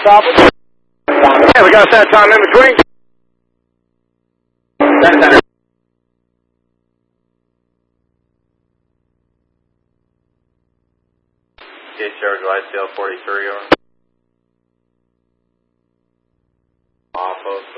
stop it. Yeah, we got that time in between. Center. Discharge YCL 43 over. Off of.